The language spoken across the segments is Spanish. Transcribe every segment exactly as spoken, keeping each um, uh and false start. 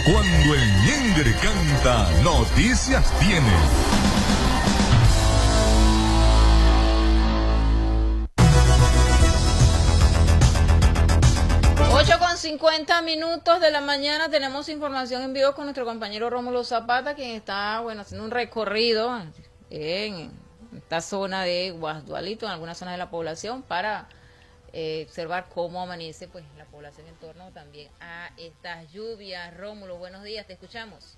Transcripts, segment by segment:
Cuando el ñengre canta, noticias tiene. ocho con cincuenta minutos de la mañana, tenemos información en vivo con nuestro compañero Rómulo Zapata, quien está, bueno, haciendo un recorrido en esta zona de Guasdualito, en algunas zonas de la población, para eh, observar cómo amanece pues la población en torno también a estas lluvias. Rómulo, buenos días, te escuchamos.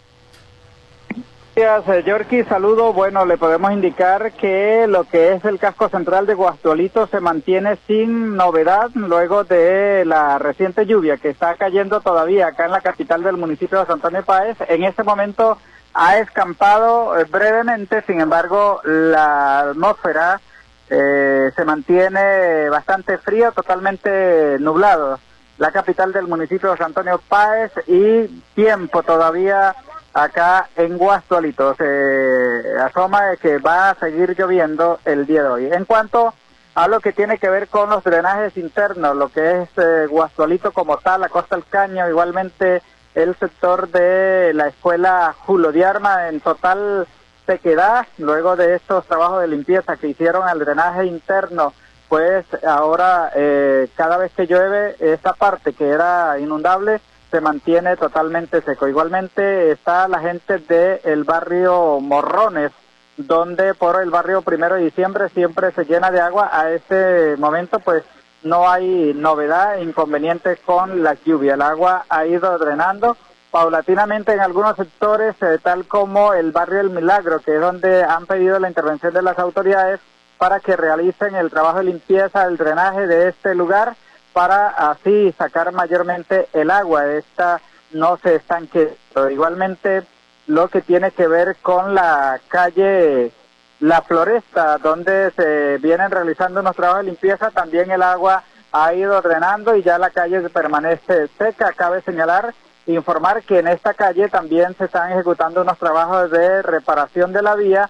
Gracias, Yorky, saludo. Bueno, le podemos indicar que lo que es el casco central de Guasdualito se mantiene sin novedad luego de la reciente lluvia que está cayendo todavía acá en la capital del municipio de San Antonio Páez. En este momento ha escampado eh, brevemente, sin embargo, la atmósfera eh, se mantiene bastante fría, totalmente nublado. La capital del municipio de San Antonio Páez y tiempo todavía acá en Guasdualito. Se asoma de que va a seguir lloviendo el día de hoy. En cuanto a lo que tiene que ver con los drenajes internos, lo que es eh, Guasdualito como tal, la Costa del Caño, igualmente el sector de la escuela Julio de Arma en total sequedad, luego de estos trabajos de limpieza que hicieron al drenaje interno, pues ahora eh, cada vez que llueve esa parte que era inundable se mantiene totalmente seco. Igualmente está la gente del barrio Morrones, donde por el barrio Primero de Diciembre siempre se llena de agua. A este momento pues no hay novedad, inconveniente con la lluvia. El agua ha ido drenando paulatinamente en algunos sectores, eh, tal como el barrio El Milagro, que es donde han pedido la intervención de las autoridades para que realicen el trabajo de limpieza del drenaje de este lugar, para así sacar mayormente el agua. Esta no se estanque. Pero igualmente lo que tiene que ver con la calle La Floresta, donde se vienen realizando unos trabajos de limpieza, también el agua ha ido drenando y ya la calle permanece seca. Cabe señalar, informar que en esta calle también se están ejecutando unos trabajos de reparación de la vía,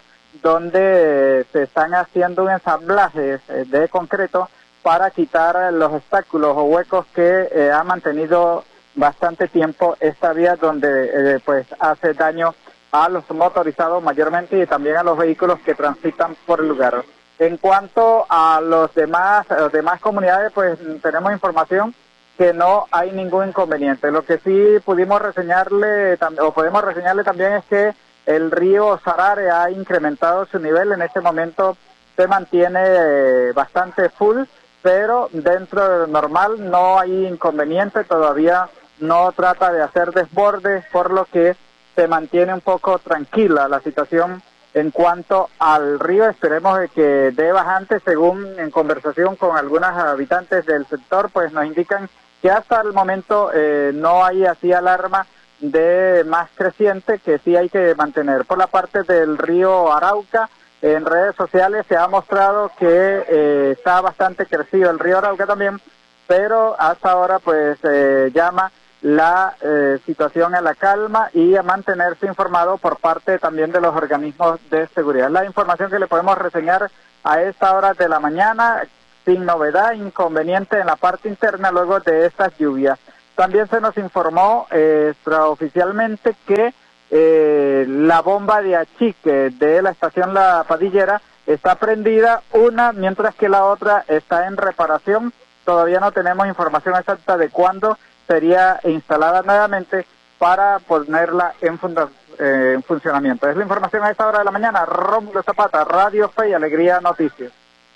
donde se están haciendo un ensamblaje de concreto para quitar los obstáculos o huecos que eh, ha mantenido bastante tiempo esta vía, donde eh, pues hace daño a los motorizados mayormente y también a los vehículos que transitan por el lugar. En cuanto a los demás, a las demás comunidades, pues tenemos información que no hay ningún inconveniente. Lo que sí pudimos reseñarle, o podemos reseñarle también, es que el río Sarare ha incrementado su nivel. En este momento se mantiene eh, bastante full, pero dentro de lo normal no hay inconveniente, todavía no trata de hacer desbordes, por lo que se mantiene un poco tranquila la situación en cuanto al río. Esperemos de que dé bajante, según en conversación con algunos habitantes del sector, pues nos indican que hasta el momento eh, no hay así alarma de más creciente, que sí hay que mantener. Por la parte del río Arauca, en redes sociales se ha mostrado que eh, está bastante crecido el río Arauca también, pero hasta ahora pues eh, llama la eh, situación a la calma y a mantenerse informado por parte también de los organismos de seguridad. La información que le podemos reseñar a esta hora de la mañana, sin novedad, inconveniente en la parte interna luego de estas lluvias. También se nos informó eh, extraoficialmente que Eh, la bomba de achique de la estación La Padillera está prendida, una, mientras que la otra está en reparación. Todavía no tenemos información exacta de cuándo sería instalada nuevamente para ponerla en, funda eh, en funcionamiento. Es la información a esta hora de la mañana. Rómulo Zapata, Radio Fe y Alegría Noticias.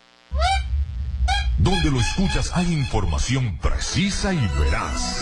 Donde lo escuchas hay información precisa y veraz.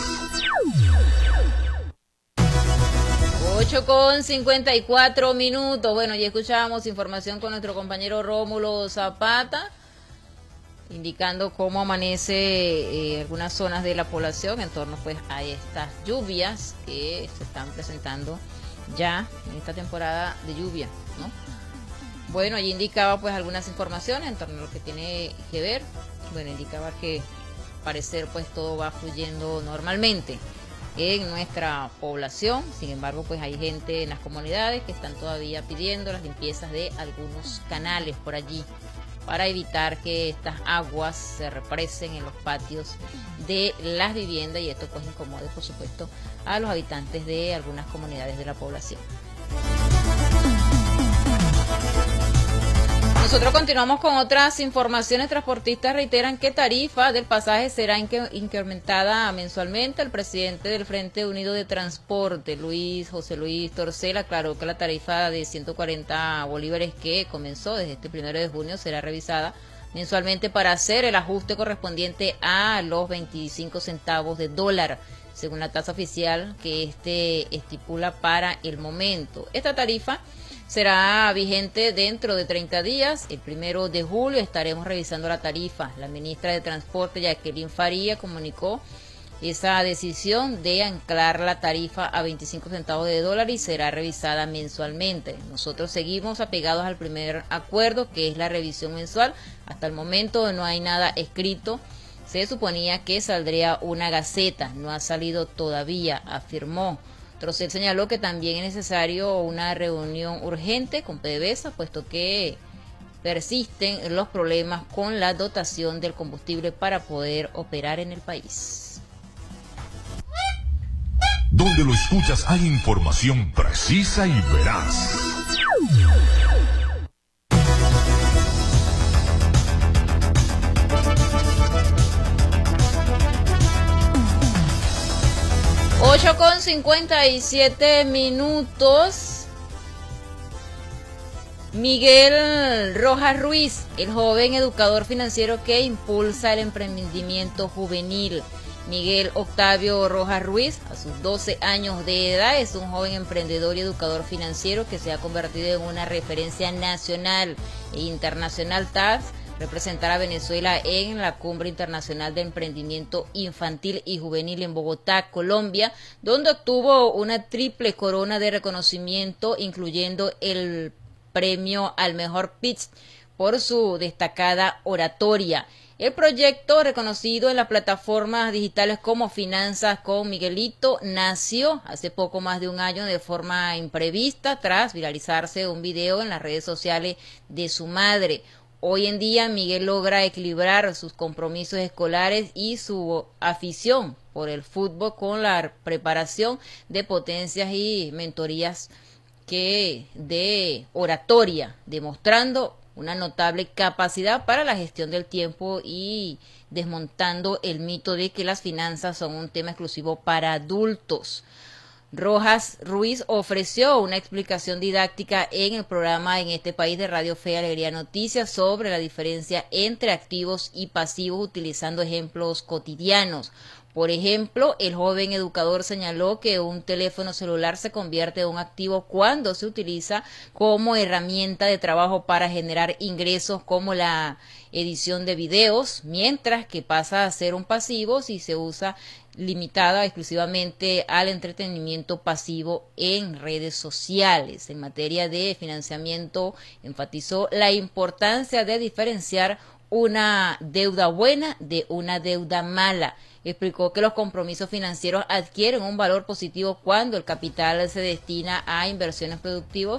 ocho con cincuenta y cuatro minutos. Bueno, ya escuchábamos información con nuestro compañero Rómulo Zapata, indicando cómo amanece eh, algunas zonas de la población en torno pues a estas lluvias que se están presentando ya en esta temporada de lluvia, ¿no? Bueno, allí indicaba pues algunas informaciones en torno a lo que tiene que ver. Bueno, indicaba que al parecer pues todo va fluyendo normalmente en nuestra población. Sin embargo, pues hay gente en las comunidades que están todavía pidiendo las limpiezas de algunos canales por allí para evitar que estas aguas se represen en los patios de las viviendas, y esto pues incomode por supuesto a los habitantes de algunas comunidades de la población. Nosotros continuamos con otras informaciones. Transportistas reiteran que tarifa del pasaje será incrementada mensualmente. El presidente del Frente Unido de Transporte, Luis José Luis Torcel, aclaró que la tarifa de ciento cuarenta bolívares que comenzó desde este primero de junio será revisada mensualmente para hacer el ajuste correspondiente a los veinticinco centavos de dólar, según la tasa oficial que este estipula para el momento. Esta tarifa será vigente dentro de treinta días. El primero de julio estaremos revisando la tarifa. La ministra de Transporte, Jacqueline Faría, comunicó esa decisión de anclar la tarifa a veinticinco centavos de dólar y será revisada mensualmente. Nosotros seguimos apegados al primer acuerdo, que es la revisión mensual. Hasta el momento no hay nada escrito. Se suponía que saldría una gaceta, no ha salido todavía, afirmó. Torcel señaló que también es necesario una reunión urgente con PDVSA, puesto que persisten los problemas con la dotación del combustible para poder operar en el país. Donde lo escuchas hay información precisa y veraz. ocho con cincuenta y siete minutos. Miguel Rojas Ruiz, el joven educador financiero que impulsa el emprendimiento juvenil. Miguel Octavio Rojas Ruiz, a sus doce años de edad, es un joven emprendedor y educador financiero que se ha convertido en una referencia nacional e internacional tras representar a Venezuela en la Cumbre Internacional de Emprendimiento Infantil y Juvenil en Bogotá, Colombia, donde obtuvo una triple corona de reconocimiento, incluyendo el premio al mejor pitch por su destacada oratoria. El proyecto, reconocido en las plataformas digitales como Finanzas con Miguelito, nació hace poco más de un año de forma imprevista tras viralizarse un video en las redes sociales de su madre. Hoy en día Miguel logra equilibrar sus compromisos escolares y su afición por el fútbol con la preparación de potencias y mentorías que de oratoria, demostrando una notable capacidad para la gestión del tiempo y desmontando el mito de que las finanzas son un tema exclusivo para adultos. Rojas Ruiz ofreció una explicación didáctica en el programa En este país de Radio Fe y Alegría Noticias sobre la diferencia entre activos y pasivos, utilizando ejemplos cotidianos. Por ejemplo, el joven educador señaló que un teléfono celular se convierte en un activo cuando se utiliza como herramienta de trabajo para generar ingresos como la edición de videos, mientras que pasa a ser un pasivo si se usa limitada exclusivamente al entretenimiento pasivo en redes sociales. En materia de financiamiento, enfatizó la importancia de diferenciar una deuda buena de una deuda mala. Explicó que los compromisos financieros adquieren un valor positivo cuando el capital se destina a inversiones productivas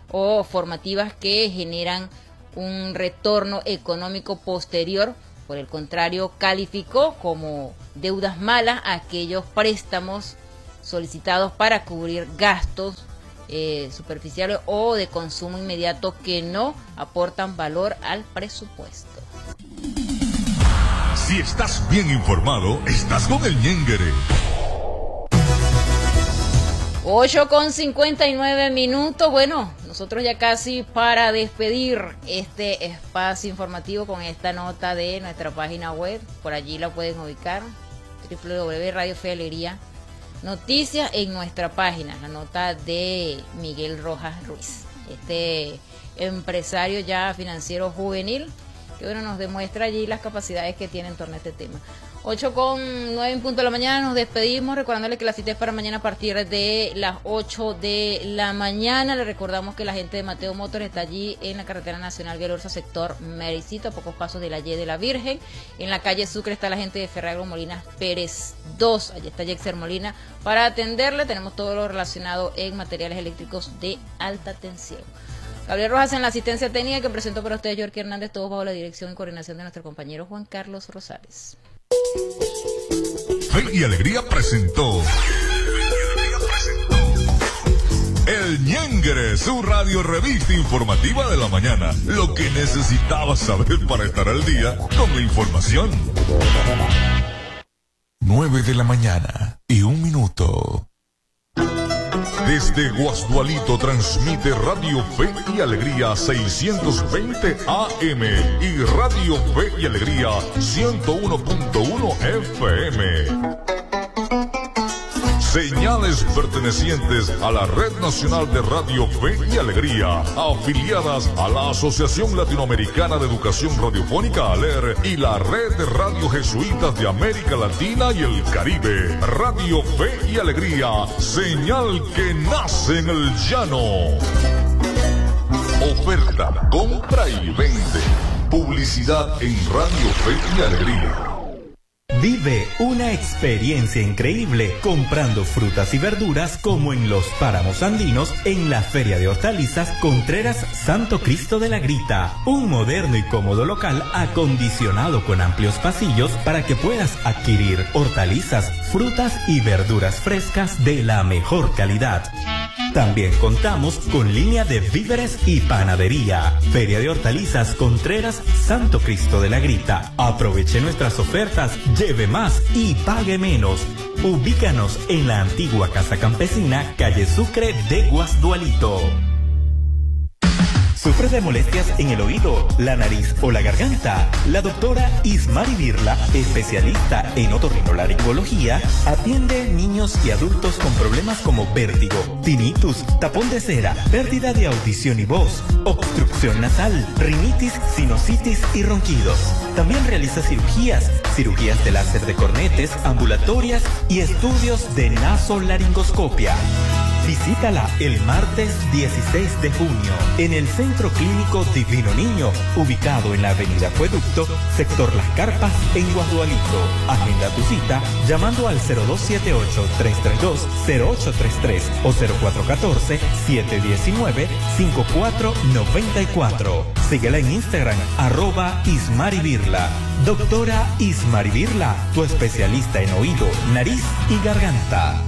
o formativas que generan un retorno económico posterior. Por el contrario, calificó como deudas malas aquellos préstamos solicitados para cubrir gastos eh, superficiales o de consumo inmediato que no aportan valor al presupuesto. Si estás bien informado, estás con el Ñenguere. ocho con cincuenta y nueve minutos. Bueno, nosotros ya casi para despedir este espacio informativo con esta nota de nuestra página web. Por allí la pueden ubicar, doble u doble u doble u punto Radio Fe y Alegría Noticias, en nuestra página, la nota de Miguel Rojas Ruiz, este empresario ya financiero juvenil, que bueno, nos demuestra allí las capacidades que tiene en torno a este tema. ocho con nueve en punto de la mañana, nos despedimos recordándole que la cita es para mañana a partir de las ocho de la mañana. Le recordamos que la gente de Mateo Motors está allí en la carretera nacional Guelorza, sector Mericito, a pocos pasos de la Y de la Virgen. En la calle Sucre está la gente de Ferragro Molina Pérez dos, allí está Jexer Molina para atenderle. Tenemos todo lo relacionado en materiales eléctricos de alta tensión. Gabriel Rojas en la asistencia técnica, que presentó para ustedes Yorky Hernández, todos bajo la dirección y coordinación de nuestro compañero Juan Carlos Rosales. Fe y Alegría presentó El Ñengre, su radio revista informativa de la mañana. Lo que necesitabas saber para estar al día con la información. nueve de la mañana y un minuto. Desde Guasdualito transmite Radio Fe y Alegría seiscientos veinte A M y Radio Fe y Alegría ciento uno punto uno F M. Señales pertenecientes a la Red Nacional de Radio Fe y Alegría, afiliadas a la Asociación Latinoamericana de Educación Radiofónica ALER y la Red de Radio Jesuitas de América Latina y el Caribe. Radio Fe y Alegría, señal que nace en el llano. Oferta, compra y vende. Publicidad en Radio Fe y Alegría. Vive una experiencia increíble comprando frutas y verduras como en los páramos andinos en la Feria de Hortalizas Contreras Santo Cristo de la Grita. Un moderno y cómodo local acondicionado con amplios pasillos para que puedas adquirir hortalizas, frutas y verduras frescas de la mejor calidad. También contamos con línea de víveres y panadería. Feria de Hortalizas Contreras Santo Cristo de la Grita. Aproveche nuestras ofertas, lleve más y pague menos. Ubícanos en la antigua Casa Campesina, calle Sucre de Guasdualito. ¿Sufre de molestias en el oído, la nariz o la garganta? La doctora Ismari Birla, especialista en otorrinolaringología, atiende niños y adultos con problemas como vértigo, tinnitus, tapón de cera, pérdida de audición y voz, obstrucción nasal, rinitis, sinusitis y ronquidos. También realiza cirugías, cirugías de láser de cornetes, ambulatorias y estudios de nasolaringoscopia. Visítala el martes dieciséis de junio en el Centro Clínico Divino Niño, ubicado en la avenida Acueducto, sector Las Carpas, en Guasdualito. Agenda tu cita llamando al cero dos siete ocho, tres tres dos, cero ocho tres tres o cero cuatro uno cuatro, siete uno nueve, cinco cuatro nueve cuatro. Síguela en Instagram, arroba Ismaribirla. Doctora Ismaribirla, tu especialista en oído, nariz y garganta.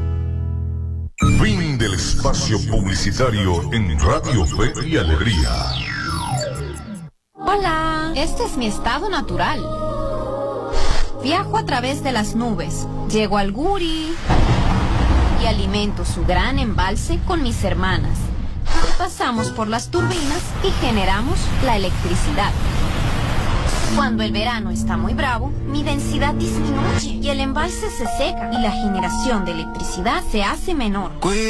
Fin del espacio publicitario en Radio Fe y Alegría. Hola, este es mi estado natural. Viajo a través de las nubes, llego al Guri y alimento su gran embalse con mis hermanas. Pasamos por las turbinas y generamos la electricidad. Cuando el verano está muy bravo, mi densidad disminuye y el embalse se seca y la generación de electricidad se hace menor.